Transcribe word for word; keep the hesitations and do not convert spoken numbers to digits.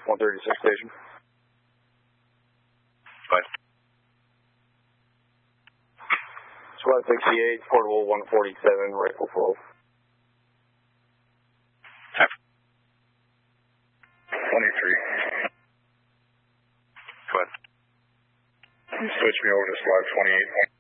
one thirty-six station. Bye. SWAT sixty-eight, portable one forty-seven, rifle flow. twenty-three. Go ahead. Switch me over to SWAT twenty-eight.